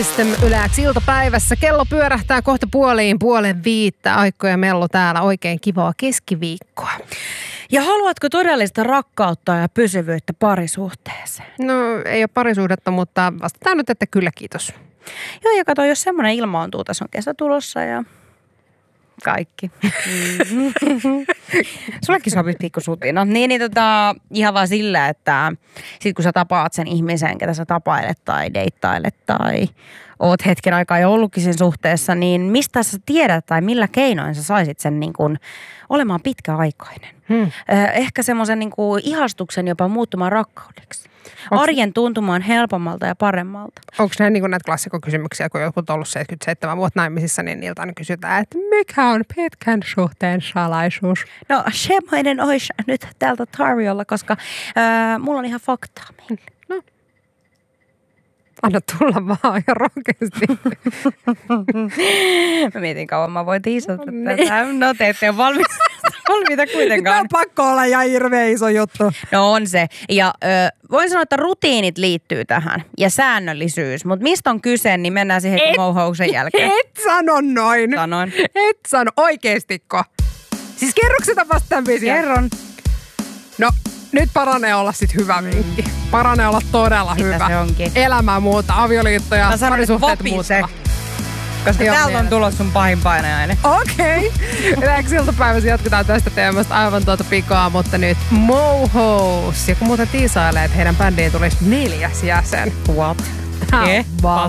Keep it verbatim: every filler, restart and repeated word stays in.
Sitten Yleäksi iltapäivässä. Kello pyörähtää kohta puoliin puolen viittä. Aikko ja Mellu täällä. Oikein kivaa keskiviikkoa. Ja haluatko todellista rakkautta ja pysyvyyttä parisuhteeseen? No ei ole parisuhdetta, mutta vastataan nyt, että kyllä kiitos. Joo, ja kato, jos semmoinen ilmaantuu, tässä on kesä tulossa ja kaikki. Sullekin sopisi pikkusutina. Niin, niin tota, ihan vaan sillä, että sit kun sä tapaat sen ihmisen, ketä sä tapailet tai deittailet tai oot hetken aikaa jo ollutkin sen suhteessa, niin mistä sä tiedät tai millä keinoin sä saisit sen niin kuin olemaan pitkäaikainen? Hmm. Ehkä semmoisen niin kuin ihastuksen jopa muuttumaan rakkaudeksi. Onks, arjen tuntumaan helpommalta ja paremmalta. Onko näin niin kuin näitä klassikokysymyksiä, kun jotkut on ollut seitsemänkymmentäseitsemän vuotta naimisissa, niin niiltä aina kysytään, että mikä on pitkän suhteen salaisuus? No semmoinen olisi nyt täältä tarjolla, koska äh, mulla on ihan faktaa meille. No. Anna tulla vaan ja rohkeasti. Mä mietin kauan, mä voin tiisata tätä. No te ette ole valmiita, valmiita kuitenkaan. Tämä on pakko olla ja hirveä iso juttu. No on se. Ja ö, voin sanoa, että rutiinit liittyy tähän ja säännöllisyys. Mutta mistä on kyse, niin mennään siihen heti mouhouksen jälkeen. Et sano noin. Sanoin. Et sano oikeestiko. Siis kerroks sitä vasta tämän biisiä? Kerron. No. Nyt paranee olla sit hyvä vinkki. Paranee olla todella Mitä hyvä. se onkin? Elämää muuta, avioliitto ja parisuhteet muuta. Koska Joo, täältä on tulos sun pahin paineaine. Okei. Okay. Yleäksi iltapäivässä jatketaan tästä teemasta aivan tuota pikaa, mutta nyt Mohous. Ja kun muuten tiisailee, että heidän bändiin tulisi neljäs jäsen. What? Tää on